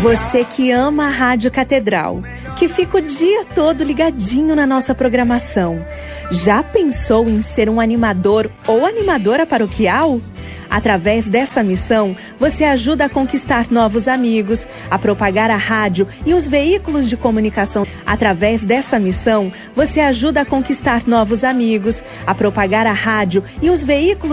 Você que ama a Rádio Catedral, que fica o dia todo ligadinho na nossa programação, já pensou em ser um animador ou animadora paroquial? Através dessa missão, você ajuda a conquistar novos amigos, a propagar a rádio e os veículos de comunicação. Através dessa missão, você ajuda a conquistar novos amigos, a propagar a rádio e os veículos